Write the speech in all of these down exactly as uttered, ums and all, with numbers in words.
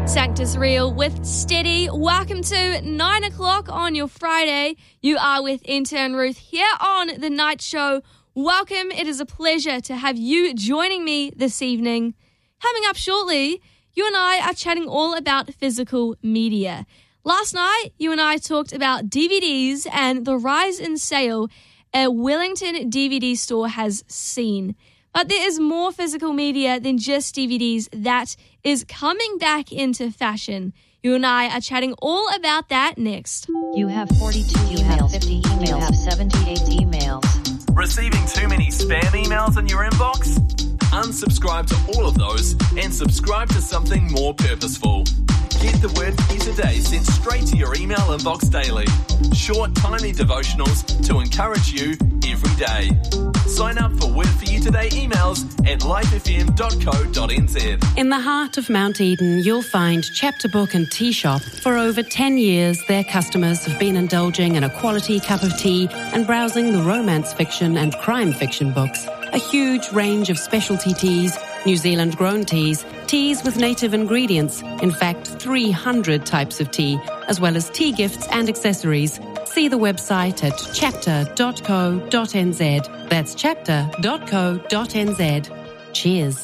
Sanctus Real with Steady. Welcome to nine o'clock on your Friday. You are with intern Ruth here on The Night Show. Welcome. It is a pleasure to have you joining me this evening. Coming up shortly, you and I are chatting all about physical media. Last night, you and I talked about D V Ds and the rise in sale a Wellington D V D store has seen. But there is more physical media than just D V Ds that is coming back into fashion. You and I are chatting all about that next. You have forty-two you emails, have fifty emails, you have seventy-eight emails. Receiving too many spam emails in your inbox? Unsubscribe to all of those and subscribe to something more purposeful. Get the Word for You Today sent straight to your email inbox daily. Short, timely devotionals to encourage you every day. Sign up for Word for You Today emails at life f m dot co dot n z. In the heart of Mount Eden, you'll find Chapter Book and Tea Shop. For over ten years, their customers have been indulging in a quality cup of tea and browsing the romance fiction and crime fiction books. A huge range of specialty teas, New Zealand-grown teas, teas with native ingredients, in fact, three hundred types of tea, as well as tea gifts and accessories. See the website at chapter dot co dot n z. That's chapter dot co dot n z. Cheers.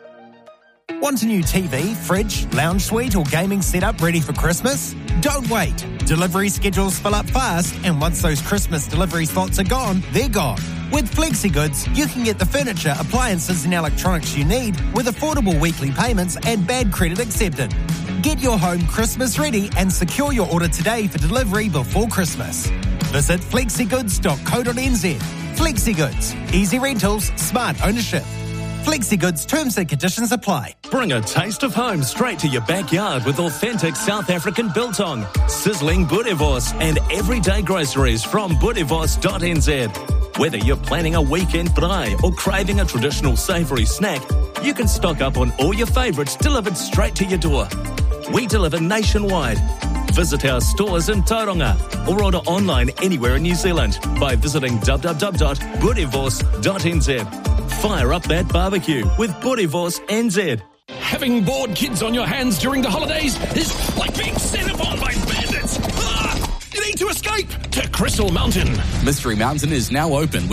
Want a new T V, fridge, lounge suite or gaming setup ready for Christmas? Don't wait. Delivery schedules fill up fast, and once those Christmas delivery slots are gone, they're gone. With FlexiGoods, you can get the furniture, appliances and electronics you need with affordable weekly payments and bad credit accepted. Get your home Christmas ready and secure your order today for delivery before Christmas. Visit flexigoods dot co dot n z. FlexiGoods. Easy rentals, smart ownership. FlexiGoods terms and conditions apply. Bring a taste of home straight to your backyard with authentic South African biltong, sizzling boerewors and everyday groceries from boerewors dot n z. Whether you're planning a weekend braai or craving a traditional savoury snack, you can stock up on all your favourites delivered straight to your door. We deliver nationwide. Visit our stores in Tauranga or order online anywhere in New Zealand by visiting w w w dot boerewors dot n z. Fire up that barbecue with Boerewors N Z. Having bored kids on your hands during the holidays is like being set upon by bandits. Ah! You need to escape to Crystal Mountain. Mystery Mountain is now open.